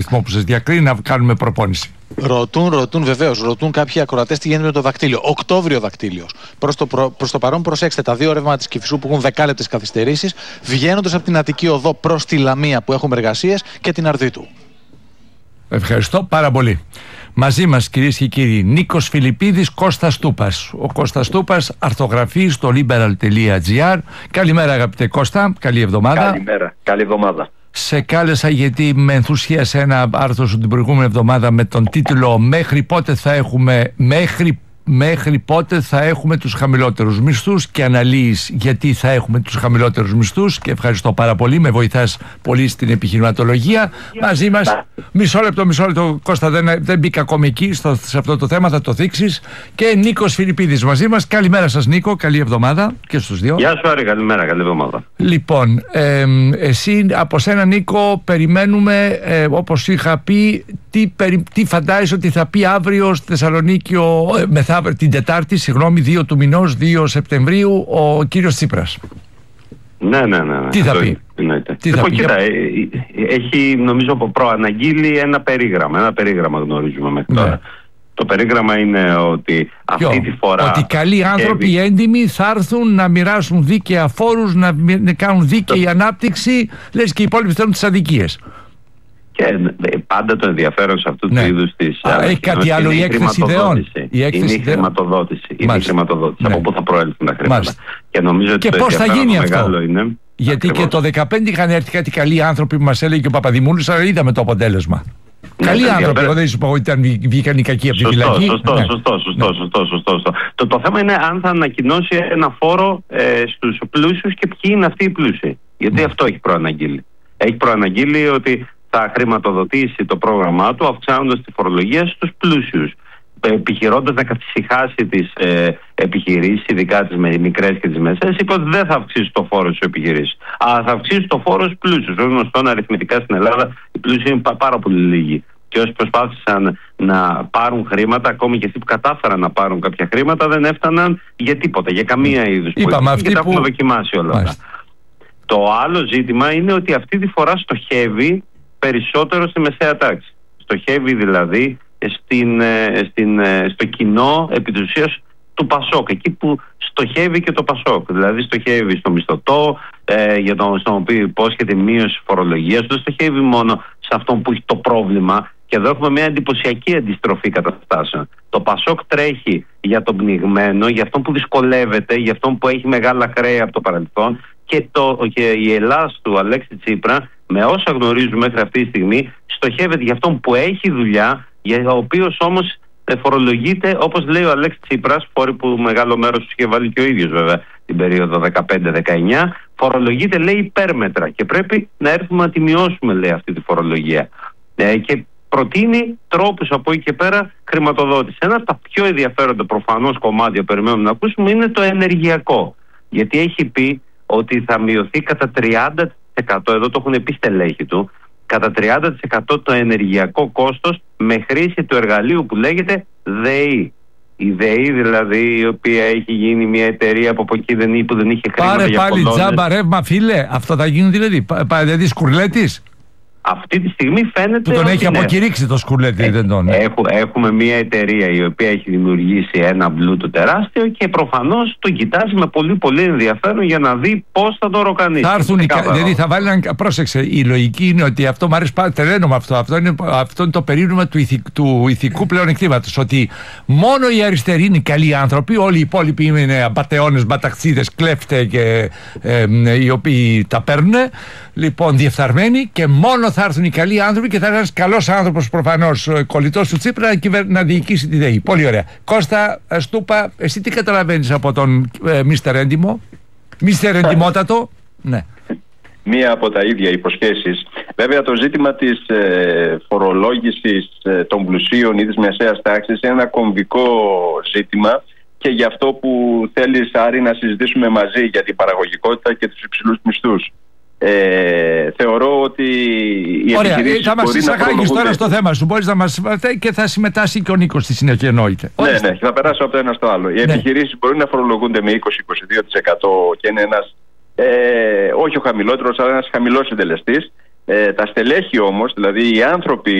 αριθμό που σας διακρίνει να κάνουμε προπόνηση. Ρωτούν βεβαίως. Ρωτούν κάποιοι ακροατές τι γίνεται με το δακτύλιο. Οκτώβριο δακτύλιος. Προς το παρόν, προσέξτε, τα δύο ρεύματα της Κηφισού που έχουν δεκάλεπτες καθυστερήσεις, βγαίνοντας από την Αττική Οδό προς τη Λαμία που έχουμε εργασίες και την Αρδίτου. Ευχαριστώ πάρα πολύ. Μαζί μας, κυρίες και κύριοι, Νίκος Φιλιππίδης, Κώστας Τούπας. Ο Κώστας Τούπας αρθογραφεί στο liberal.gr. Καλημέρα, αγαπητέ Κώστα, καλή εβδομάδα. Καλημέρα, καλή εβδομάδα. Σε κάλεσα γιατί με ενθουσίασε ένα άρθρο σου την προηγούμενη εβδομάδα με τον τίτλο «Μέχρι πότε θα έχουμε τους χαμηλότερους μισθούς» και αναλύεις γιατί θα έχουμε τους χαμηλότερους μισθούς, και ευχαριστώ πάρα πολύ, με βοηθάς πολύ στην επιχειρηματολογία. Μαζί μας, μισό λεπτό Κώστα, δεν μπήκα ακόμη εκεί σε αυτό το θέμα, θα το θίξεις. Και Νίκος Φιλιππίδης μαζί μας. Καλημέρα σας, Νίκο, καλή εβδομάδα και στους δύο. Γεια σου Άρη, καλημέρα, καλή εβδομάδα. Λοιπόν, εσύ από σένα, Νίκο, περιμένουμε, όπως είχα πει, τι φαντάζεσαι ότι θα πει αύριο στη Θεσσαλονίκη, την Τετάρτη, 2 του μηνός, 2 Σεπτεμβρίου, ο κύριος Τσίπρας. Ναι. Τι θα πει? Κοίτα, έχει νομίζω προαναγγείλει ένα περίγραμμα γνωρίζουμε μέχρι τώρα. Το περίγραμμα είναι ότι αυτή τη φορά... Ότι καλοί άνθρωποι έντιμοι θα έρθουν να μοιράσουν δίκαια φόρους, να κάνουν δίκαιη ανάπτυξη, λες και οι υπόλοιποι θέλουν τις αδικίες. Και πάντα το ενδιαφέρον σε αυτού του είδους της... Έχει κάτι άλλο η έκθεση ιδεών? Είναι η χρηματοδότηση. Από πού θα προέλθουν τα χρήματα. Και πώς θα γίνει αυτό? Γιατί ακριβώς. Και το 2015 είχαν έρθει κάτι καλοί άνθρωποι που μας έλεγε και ο Παπαδημούλης, αλλά είδαμε το αποτέλεσμα. Καλοί άνθρωποι, εγώ δεν σου πω ότι βγήκαν οι κακοί από τη φυλακή. Σωστό. Το θέμα είναι αν θα ανακοινώσει ένα φόρο στους πλούσιους και ποιοι είναι αυτοί οι πλούσιοι. Γιατί αυτό έχει προαναγγείλει. Έχει προαναγγείλει ότι θα χρηματοδοτήσει το πρόγραμμά του αυξάνοντας τη φορολογία στους πλούσιους, επιχειρώντας να καθησυχάσει τις επιχειρήσεις, ειδικά τις μικρές και τις μεσαίες. Είπε ότι δεν θα αυξήσει το φόρο στους επιχειρήσεις, αλλά θα αυξήσει το φόρο στους πλούσιους. Ως γνωστόν, αριθμητικά στην Ελλάδα οι πλούσιοι είναι πάρα πολύ λίγοι. Και όσοι προσπάθησαν να πάρουν χρήματα, ακόμη και αυτοί που κατάφεραν να πάρουν κάποια χρήματα, δεν έφταναν για τίποτα, για καμία είδους πολιτική, και τα έχουμε δοκιμάσει όλα αυτά. Το άλλο ζήτημα είναι ότι αυτή τη φορά στοχεύει περισσότερο στη μεσαία τάξη. Στοχεύει δηλαδή στο κοινό επί της ουσίας του Πασόκ, εκεί που στοχεύει και το Πασόκ. Δηλαδή στοχεύει στο μισθωτό, στον οποίο υπόσχεται μείωση φορολογίας, δεν στοχεύει μόνο σε αυτόν που έχει το πρόβλημα. Και εδώ έχουμε μια εντυπωσιακή αντιστροφή καταστάσεων. Το Πασόκ τρέχει για τον πνιγμένο, για αυτόν που δυσκολεύεται, για αυτόν που έχει μεγάλα χρέη από το παρελθόν, και η Ελλάς του Αλέξη Τσίπρα, με όσα γνωρίζουμε μέχρι αυτή τη στιγμή, στοχεύεται για αυτόν που έχει δουλειά, για ο οποίος όμως φορολογείται, όπως λέει ο Αλέξης Τσίπρας, φόροι που μεγάλο μέρος του είχε βάλει και ο ίδιος βέβαια την περίοδο 15-19, φορολογείται, λέει, υπέρμετρα και πρέπει να έρθουμε να τη μειώσουμε, λέει, αυτή τη φορολογία. Και προτείνει τρόπους από εκεί και πέρα χρηματοδότηση. Ένα από τα πιο ενδιαφέροντα προφανώς κομμάτια που περιμένουμε να ακούσουμε είναι το ενεργειακό. Γιατί έχει πει ότι θα μειωθεί κατά 30%, εδώ το έχουν πει στελέχη του, κατά 30% το ενεργειακό κόστος με χρήση του εργαλείου που λέγεται ΔΕΗ. Η ΔΕΗ δηλαδή, η οποία έχει γίνει μια εταιρεία από εκεί που δεν είχε χρήματα. Πάρε πάλι τζάμπα ρεύμα, φίλε. Αυτό θα γίνει δηλαδή σκουρλέτης. Αυτή τη στιγμή φαίνεται. Του τον έχει αποκηρύξει το σκουρλέτη, δεν τον. Έχουμε μια εταιρεία η οποία έχει δημιουργήσει ένα μπλούτο τεράστιο και προφανώς το κοιτάζει με πολύ πολύ ενδιαφέρον για να δει πώς θα το ροκανίσει. Θα έρθουν δηλαδή θα βάλει έναν. Πρόσεξε, η λογική είναι ότι αυτό μου αρέσει πάρα πολύ. Τρελαίνω με αυτό. Αυτό είναι το περίνομα του ηθικού πλεονεκτήματος. Ότι μόνο οι αριστεροί είναι καλοί άνθρωποι, όλοι οι υπόλοιποι είναι αμπατεώνες, μπαταξίδες, κλέφτε και οι οποίοι τα παίρνουν. Λοιπόν, διεφθαρμένοι, και μόνο θα έρθουν οι καλοί άνθρωποι και θα είναι ένας καλός άνθρωπος, προφανώς κολλητός του Τσίπρα, να διοικήσει τη ΔΕΗ. Πολύ ωραία. Κώστα Στούπα, εσύ τι καταλαβαίνεις από τον Μίστερ Έντιμο, Μίστερ Εντιμότατο? Ναι. Μία από τα ίδια υποσχέσεις. Βέβαια το ζήτημα της φορολόγησης των πλουσίων ή της μεσαίας τάξης είναι ένα κομβικό ζήτημα, και γι' αυτό που θέλεις, Άρη, να συζητήσουμε μαζί για την παραγωγικότητα και τους υψηλούς μισθούς. Θεωρώ ότι οι επιχειρήσεις θα μας εισαγάγεις τώρα στο θέμα σου. Μπορείς να μας και θα συμμετάσχει και ο Νίκος στη συνέχεια, εννοείται. Ναι, θα περάσω από το ένα στο άλλο. Οι επιχειρήσεις μπορεί να φορολογούνται με 20-22% και είναι ένας όχι ο χαμηλότερος, αλλά ένας χαμηλός συντελεστής. Τα στελέχη όμως, δηλαδή οι άνθρωποι